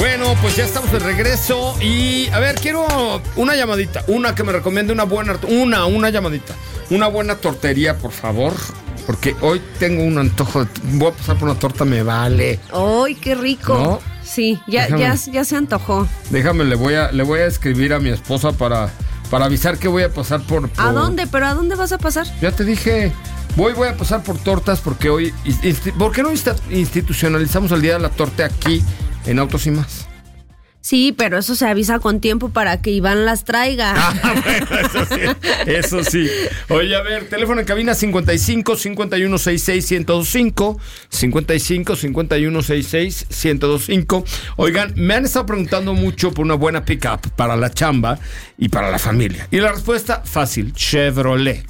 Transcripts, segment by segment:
Bueno, pues ya estamos de regreso y, a ver, quiero una llamadita, una que me recomiende una llamadita, una buena tortería, por favor, porque hoy tengo un antojo, voy a pasar por una torta, me vale. ¡Ay, qué rico! ¿No? Sí, ya se antojó. Déjame, le voy a escribir a mi esposa para avisar que voy a pasar por... ¿A dónde? ¿Pero a dónde vas a pasar? Ya te dije, voy a pasar por tortas porque hoy... ¿Por qué no institucionalizamos el Día de la Torta aquí en Autos y Más? Sí, pero eso se avisa con tiempo para que Iván las traiga. Bueno, eso sí. Oye, a ver, teléfono en cabina 55 51 66 1025, 55 51 66 1025. Oigan, me han estado preguntando mucho por una buena pickup para la chamba y para la familia. Y la respuesta, fácil, Chevrolet,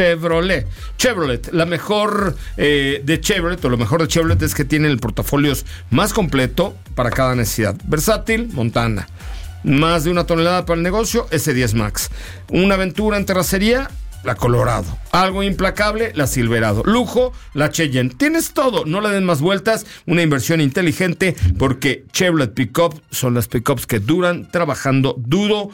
la mejor de Chevrolet, o lo mejor de Chevrolet es que tiene el portafolio más completo para cada necesidad. Versátil, Montana. Más de 1 tonelada para el negocio, S10 Max. Una aventura en terracería, la Colorado. Algo implacable, la Silverado. Lujo, la Cheyenne. Tienes todo, no le den más vueltas. Una inversión inteligente, porque Chevrolet Pickup son las pickups que duran trabajando duro.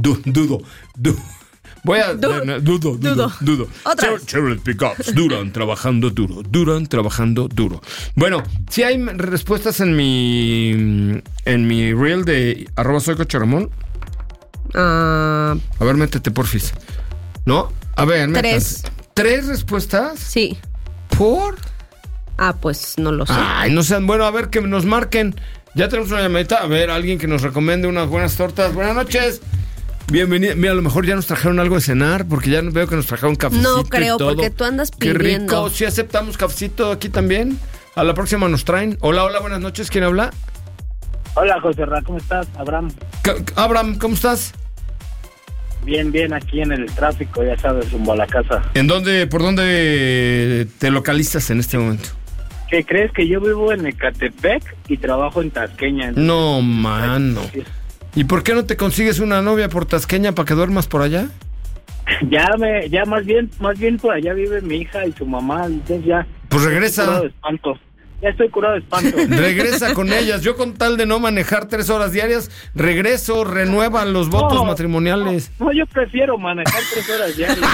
Chevrolet Pickups duran trabajando duro. Bueno, si hay respuestas en mi reel de @soycocheramón. A ver, métete, porfis. ¿No? A ver, métete. 3 respuestas. Sí. ¿Por? Pues no lo sé. Ay, no sean... Bueno, a ver, que nos marquen. Ya tenemos una llamadita. A ver, alguien que nos recomiende unas buenas tortas. Buenas noches. Bienvenida. Mira, a lo mejor ya nos trajeron algo de cenar, porque ya veo que nos trajeron cafecito. No creo, y todo. porque tú andas pidiendo. Qué rico. ¿Sí aceptamos cafecito aquí también? A la próxima nos traen. Hola, buenas noches. ¿Quién habla? Hola, José Ra, ¿cómo estás? Abraham. Abraham, ¿cómo estás? Bien, aquí en el tráfico, ya sabes, rumbo a la casa. ¿Por dónde te localizas en este momento? ¿Qué crees? Que yo vivo en Ecatepec y trabajo en Tasqueña. Entonces, no, mano. ¿Y por qué no te consigues una novia por Tasqueña para que duermas por allá? Ya más bien por allá vive mi hija y su mamá, entonces ya. Pues regresa. Ya estoy curado de espanto. Regresa con ellas. Yo, con tal de no manejar 3 horas diarias, regreso, renuevan los votos matrimoniales. No, yo prefiero manejar 3 horas diarias.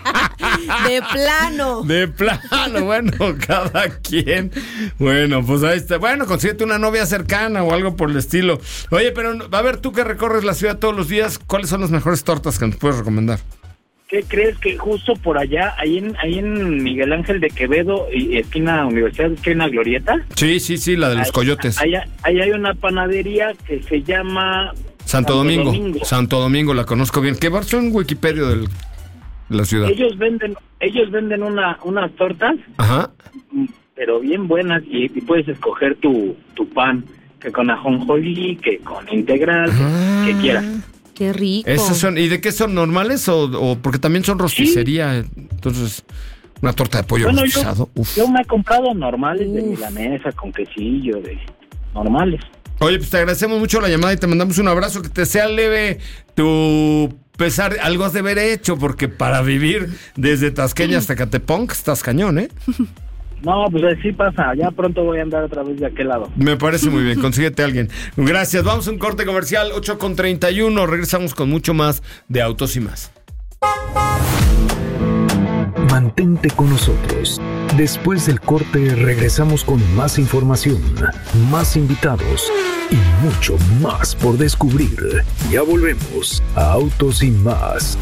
De plano, bueno, cada quien. Bueno, pues ahí está. Bueno, consíguete una novia cercana o algo por el estilo. Oye, pero a ver, tú que recorres la ciudad todos los días, ¿cuáles son las mejores tortas que nos puedes recomendar? ¿Qué crees? Que justo por allá, ahí en Miguel Ángel de Quevedo, y esquina Universidad, esquina Glorieta. Sí, la de los coyotes. Ahí hay una panadería que se llama Santo Domingo. Santo Domingo, la conozco bien. ¿Qué versión Wikipedia de la ciudad? Ellos venden unas tortas, ajá, pero bien buenas, y puedes escoger tu pan, que con ajonjolí, que con integral, que quieras. ¡Qué rico! ¿Esos son, y de qué son, normales o porque también son rosticería? Sí. Entonces, una torta de pollo rostizado. Yo me he comprado normales de milanesa con quesillo, de normales. Oye, pues te agradecemos mucho la llamada y te mandamos un abrazo, que te sea leve tu pesar. Algo has de haber hecho, porque para vivir desde Tasqueña hasta Catepong estás cañón, ¿eh? No, pues así pasa. Ya pronto voy a andar otra vez de aquel lado. Me parece muy bien. Consíguete a alguien. Gracias. Vamos a un corte comercial, 8:31. Regresamos con mucho más de Autos y Más. Mantente con nosotros. Después del corte regresamos con más información, más invitados y mucho más por descubrir. Ya volvemos a Autos y Más.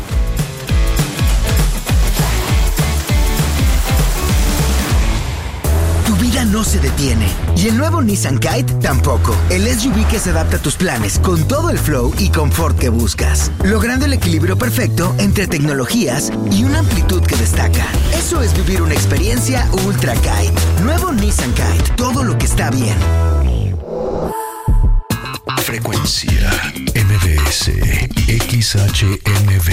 Tu vida no se detiene y el nuevo Nissan Kite tampoco. El SUV que se adapta a tus planes con todo el flow y confort que buscas, logrando el equilibrio perfecto entre tecnologías y una amplitud que destaca. Eso es vivir una experiencia Ultra Kite. Nuevo Nissan Kite, todo lo que está bien. Frecuencia MBS XHMB.